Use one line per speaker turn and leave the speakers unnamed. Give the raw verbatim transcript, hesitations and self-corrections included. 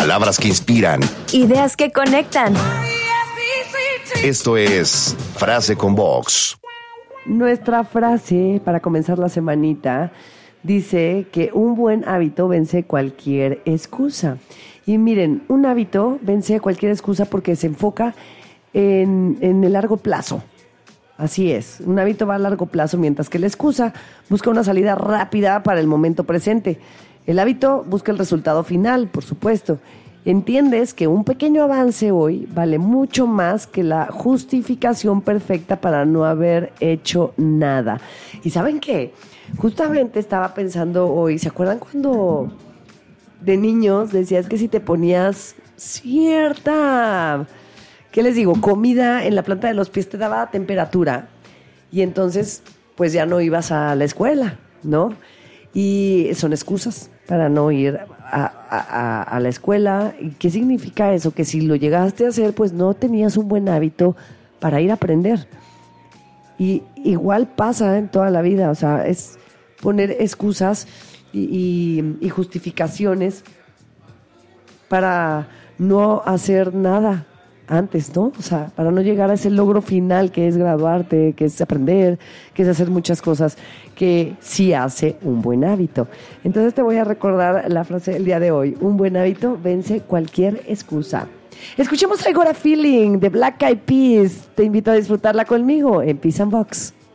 Palabras que inspiran.
Ideas que conectan.
Esto es Frase con Vox.
Nuestra frase para comenzar la semanita dice que un buen hábito vence cualquier excusa. Y miren, un hábito vence cualquier excusa porque se enfoca en, en el largo plazo. Así es, un hábito va a largo plazo, mientras que la excusa busca una salida rápida para el momento presente. El hábito busca el resultado final, por supuesto. Entiendes que un pequeño avance hoy vale mucho más que la justificación perfecta para no haber hecho nada. ¿Y saben qué? Justamente estaba pensando hoy, ¿se acuerdan cuando de niños decías que si te ponías cierta, ¿qué les digo? Comida en la planta de los pies te daba temperatura y entonces pues ya no ibas a la escuela, ¿no? Y son excusas para no ir a, a, a la escuela. ¿Y qué significa eso? Que si lo llegaste a hacer, pues no tenías un buen hábito para ir a aprender. Y igual pasa en toda la vida, o sea, es poner excusas y, y, y justificaciones para no hacer nada antes, ¿no? O sea, para no llegar a ese logro final que es graduarte, que es aprender, que es hacer muchas cosas que sí hace un buen hábito. Entonces te voy a recordar la frase del día de hoy. Un buen hábito vence cualquier excusa. Escuchemos I Got a Feeling de Black Eyed Peas. Te invito a disfrutarla conmigo en Peace and Vox.